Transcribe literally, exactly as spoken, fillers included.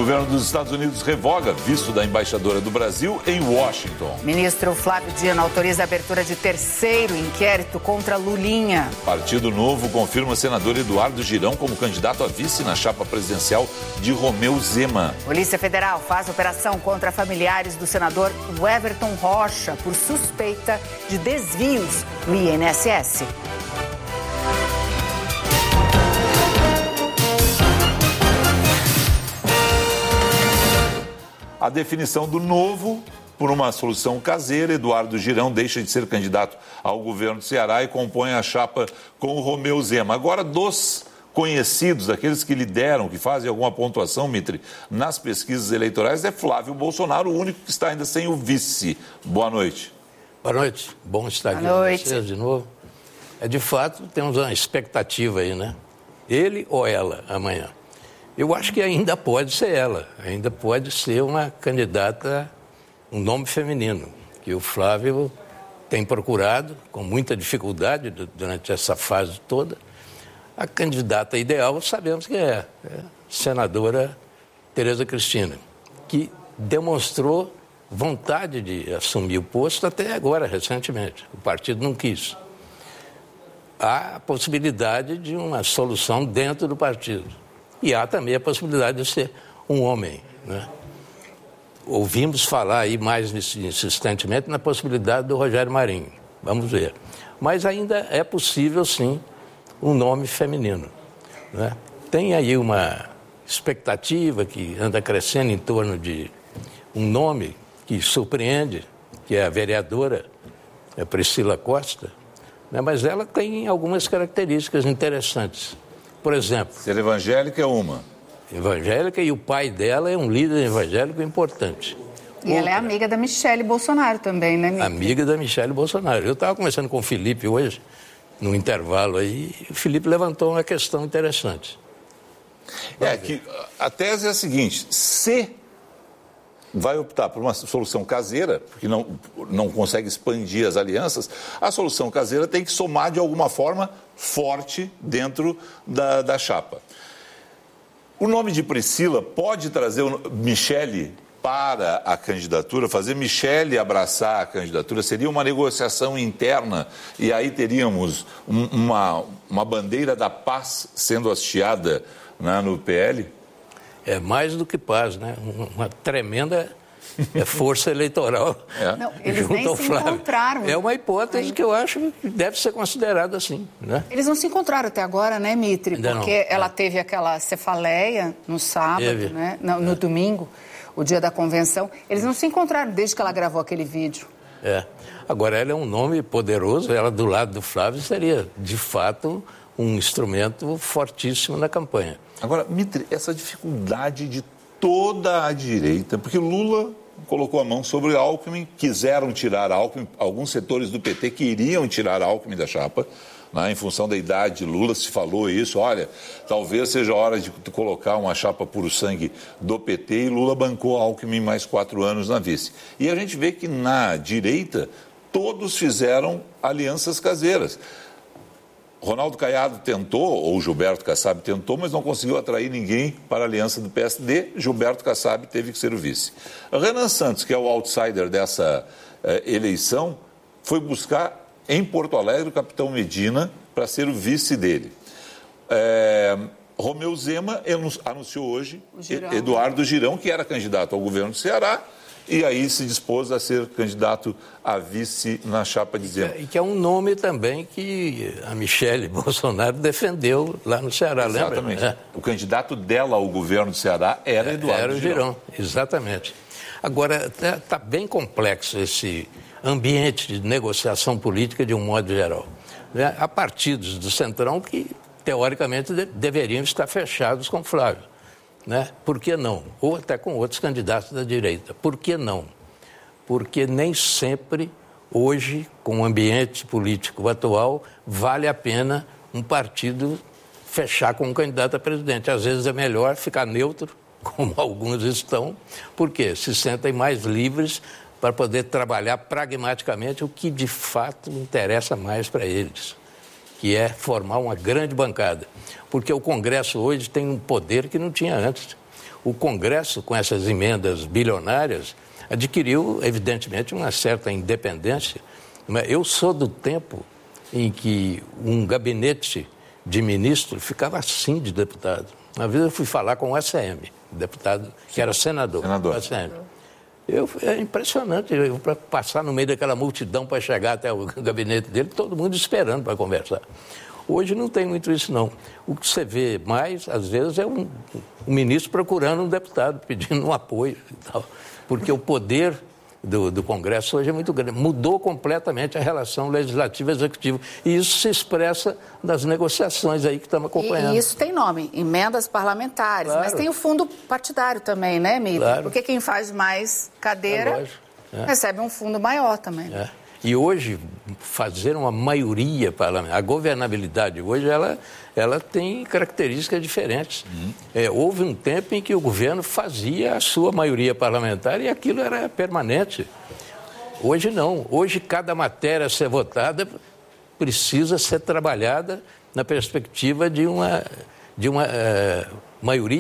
governo dos Estados Unidos revoga visto da embaixadora do Brasil em Washington. Ministro Flávio Dino autoriza a abertura de terceiro inquérito contra Lulinha. Partido Novo confirma senador Eduardo Girão como candidato a vice na chapa presidencial de Romeu Zema. Polícia Federal faz operação contra familiares do senador Everton Rocha por suspeita de desvios no I N S S. A definição do Novo por uma solução caseira. Eduardo Girão deixa de ser candidato ao governo do Ceará e compõe a chapa com o Romeu Zema. Agora, dos conhecidos, aqueles que lideram, que fazem alguma pontuação, Mitre, nas pesquisas eleitorais, é Flávio Bolsonaro, o único que está ainda sem o vice. Boa noite. Boa noite. Bom estar aqui com vocês de novo. É, de fato, temos uma expectativa aí, né? Ele ou ela amanhã. Eu acho que ainda pode ser ela, ainda pode ser uma candidata, um nome feminino, que o Flávio tem procurado com muita dificuldade durante essa fase toda. A candidata ideal sabemos que é, é a senadora Tereza Cristina, que demonstrou vontade de assumir o posto até agora, recentemente. O partido não quis. Há a possibilidade de uma solução dentro do partido. E há também a possibilidade de ser um homem, né? Ouvimos falar aí mais insistentemente na possibilidade do Rogério Marinho. Vamos ver. Mas ainda é possível, sim, um nome feminino, né? Tem aí uma expectativa que anda crescendo em torno de um nome que surpreende, que é a vereadora Priscila Costa, né? Mas ela tem algumas características interessantes. Por exemplo... Ser evangélica é uma. Evangélica, e o pai dela é um líder evangélico importante. E Outra, ela é amiga da Michele Bolsonaro também, né, Mitre? Amiga da Michele Bolsonaro. Eu estava conversando com o Felipe hoje, no intervalo aí, e o Felipe levantou uma questão interessante. É que a tese é a seguinte: se vai optar por uma solução caseira, porque não, não consegue expandir as alianças, a solução caseira tem que somar de alguma forma forte dentro da, da chapa. O nome de Priscila pode trazer o Michele para a candidatura, fazer Michele abraçar a candidatura, seria uma negociação interna e aí teríamos um, uma, uma bandeira da paz sendo hasteada, né, no P L? É mais do que paz, né? Uma tremenda força eleitoral. É. Não, eles nem se Flávio. encontraram. É uma hipótese Aí. que eu acho que deve ser considerada assim, né? Eles não se encontraram até agora, né, Mitre? Ainda Porque não. ela teve aquela cefaleia no sábado, teve. né? No, no é. domingo, o dia da convenção. Eles não se encontraram desde que ela gravou aquele vídeo. É. Agora, ela é um nome poderoso, ela do lado do Flávio seria, de fato, um instrumento fortíssimo na campanha. Agora, Mitre, essa dificuldade de toda a direita, porque Lula colocou a mão sobre Alckmin, quiseram tirar Alckmin, alguns setores do P T queriam tirar Alckmin da chapa, né, em função da idade de Lula, se falou isso, olha, talvez seja a hora de colocar uma chapa puro sangue do P T, e Lula bancou Alckmin mais quatro anos na vice. E a gente vê que na direita todos fizeram alianças caseiras. Ronaldo Caiado tentou, ou Gilberto Kassab tentou, mas não conseguiu atrair ninguém para a aliança do P S D. Gilberto Kassab teve que ser o vice. Renan Santos, que é o outsider dessa eh, eleição, foi buscar em Porto Alegre o capitão Medina para ser o vice dele. É, Romeu Zema anunciou hoje Girão. Eduardo Girão, que era candidato ao governo do Ceará, e aí se dispôs a ser candidato a vice na chapa de Zema. E que é um nome também que a Michele Bolsonaro defendeu lá no Ceará, lembra? Exatamente. É. O candidato dela ao governo do Ceará era Eduardo Era o Girão. Girão, exatamente. Agora, está tá bem complexo esse ambiente de negociação política de um modo geral. Né? Há partidos do Centrão que, teoricamente, de, deveriam estar fechados com Flávio. Né? Por que não? Ou até com outros candidatos da direita. Por que não? Porque nem sempre, hoje, com o ambiente político atual, vale a pena um partido fechar com um candidato a presidente. Às vezes é melhor ficar neutro, como alguns estão, porque se sentem mais livres para poder trabalhar pragmaticamente o que de fato interessa mais para eles, que é formar uma grande bancada. Porque o Congresso hoje tem um poder que não tinha antes. o Congresso, com essas emendas bilionárias, adquiriu, evidentemente, uma certa independência. Eu sou do tempo em que um gabinete de ministro ficava assim de deputado. Uma vez eu fui falar com o A C M, deputado que era senador. Senador. A C M. Eu, é impressionante, eu, para passar no meio daquela multidão para chegar até o gabinete dele, todo mundo esperando para conversar. Hoje não tem muito isso, não. O que você vê mais, às vezes, é um, um ministro procurando um deputado, pedindo um apoio e tal. Porque o poder do, do Congresso hoje é muito grande. Mudou completamente a relação legislativa-executiva. E isso se expressa nas negociações aí que estamos acompanhando. E, e isso tem nome, emendas parlamentares. Claro. Mas tem o fundo partidário também, né, Mito? Claro. Porque quem faz mais cadeira é, recebe um fundo maior também. É. E hoje, fazer uma maioria parlamentar, a governabilidade hoje, ela, ela tem características diferentes. Uhum. É, houve um tempo em que o governo fazia a sua maioria parlamentar e aquilo era permanente. Hoje não. Hoje, cada matéria a ser votada precisa ser trabalhada na perspectiva de uma, de uma uh, maioria